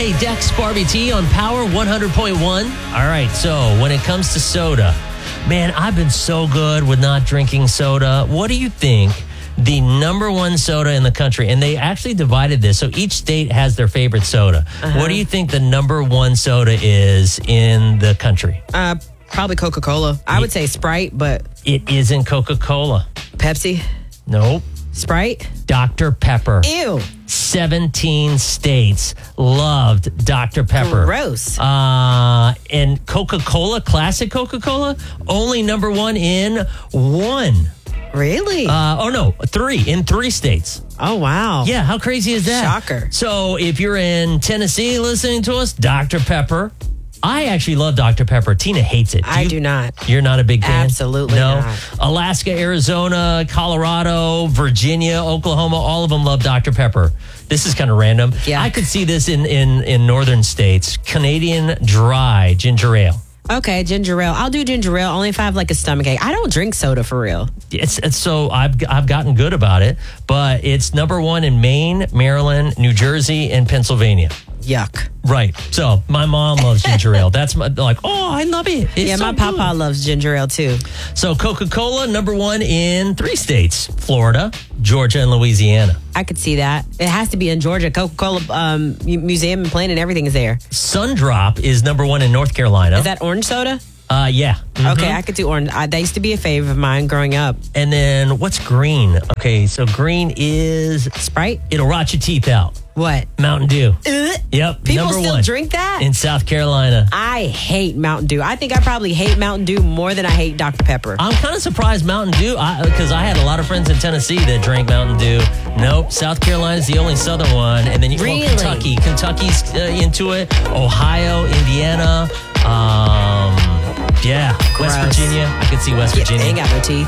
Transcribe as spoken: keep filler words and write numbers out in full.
Hey, Dex Barbie T on Power one hundred point one. All right, so when it comes to soda, man, I've been so good with not drinking soda. What do you think the number one soda in the country? And they actually divided this, so each state has their favorite soda. Uh-huh. What do you think the number one soda is in the country? Uh, probably Coca-Cola. I would say Sprite, but... It isn't Coca-Cola. Pepsi? Nope. Sprite? Doctor Pepper. Ew. seventeen states loved Doctor Pepper. Gross. Uh, and Coca-Cola, classic Coca-Cola, only number one in one. Really? Uh, oh, no, three, in three states. Oh, wow. Yeah, how crazy is that? Shocker. So if you're in Tennessee listening to us, Doctor Pepper. I actually love Doctor Pepper. Tina hates it. Do I you, do not. You're not a big fan? Absolutely no? not. Alaska, Arizona, Colorado, Virginia, Oklahoma, all of them love Doctor Pepper. This is kind of random. Yuck. I could see this in, in, in northern states. Canadian Dry Ginger Ale. Okay, ginger ale. I'll do ginger ale only if I have like a stomach ache. I don't drink soda for real. It's, it's so I've I've gotten good about it, but it's number one in Maine, Maryland, New Jersey, and Pennsylvania. Yuck. Right. So my mom loves ginger ale. That's my, like, oh, I love it. It's yeah, so my good. papa loves ginger ale too. So Coca-Cola, number one in three states, Florida, Georgia, and Louisiana. I could see that. It has to be in Georgia. Coca-Cola um, Museum and Plant and everything is there. Sundrop is number one in North Carolina. Is that orange soda? Uh, yeah. Mhm. Okay, I could do orange. I, that used to be a fave of mine growing up. And then what's green? Okay, so green is Sprite? It'll rot your teeth out. What? Mountain Dew. Ugh. Yep. People number still one drink that? in South Carolina. I hate Mountain Dew. I think I probably hate Mountain Dew more than I hate Doctor Pepper. I'm kind of surprised Mountain Dew, because I, I had a lot of friends in Tennessee that drank Mountain Dew. Nope, South Carolina's the only southern one. And then you Really? go Kentucky. Kentucky's uh, into it. Ohio, Indiana. Um, yeah, West Gross. Virginia. I could see West Yeah, Virginia. they ain't got no teeth.